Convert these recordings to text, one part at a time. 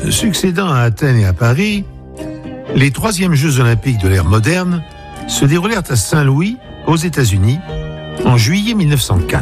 Succédant à Athènes et à Paris, les troisièmes Jeux olympiques de l'ère moderne se déroulèrent à Saint-Louis, aux États-Unis, en juillet 1904.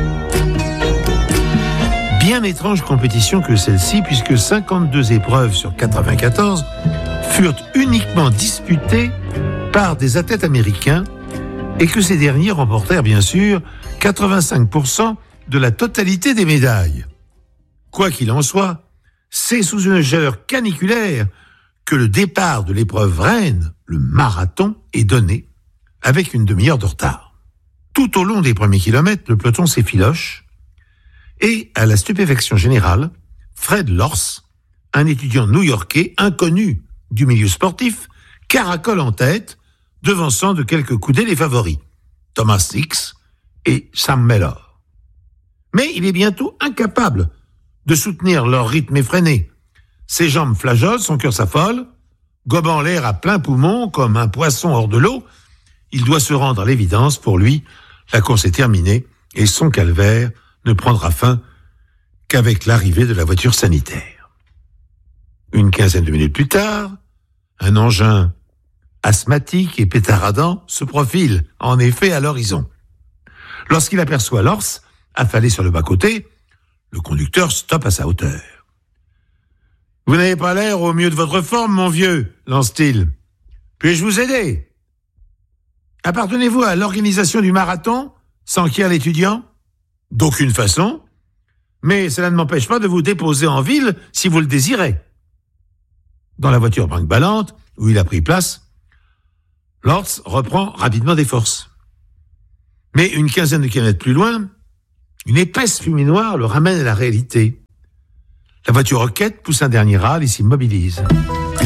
Bien étrange compétition que celle-ci, puisque 52 épreuves sur 94 furent uniquement disputées par des athlètes américains et que ces derniers remportèrent bien sûr 85% de la totalité des médailles. Quoi qu'il en soit, c'est sous une chaleur caniculaire que le départ de l'épreuve reine, le marathon, est donné, avec une demi-heure de retard. Tout au long des premiers kilomètres, le peloton s'effiloche, et, à la stupéfaction générale, Fred Lorz, un étudiant new-yorkais inconnu du milieu sportif, caracole en tête, devançant de quelques coudées les favoris, Thomas Hicks et Sam Mellor. Mais il est bientôt incapable de soutenir leur rythme effréné. Ses jambes flageolent, son cœur s'affole, gobant l'air à plein poumon comme un poisson hors de l'eau. Il doit se rendre à l'évidence. Pour lui, la course est terminée et son calvaire ne prendra fin qu'avec l'arrivée de la voiture sanitaire. Une quinzaine de minutes plus tard, un engin asthmatique et pétaradant se profile en effet à l'horizon. Lorsqu'il aperçoit Lorz affalé sur le bas-côté, le conducteur stoppe à sa hauteur. « Vous n'avez pas l'air au mieux de votre forme, mon vieux, » lance-t-il. « Puis-je vous aider ? Appartenez-vous à l'organisation du marathon ? » s'enquiert l'étudiant. « D'aucune façon, mais cela ne m'empêche pas de vous déposer en ville si vous le désirez. » Dans la voiture brinque-ballante, où il a pris place, Lorz reprend rapidement des forces. Mais une quinzaine de kilomètres plus loin, une épaisse fumée noire le ramène à la réalité. La voiture roquette pousse un dernier râle et s'immobilise.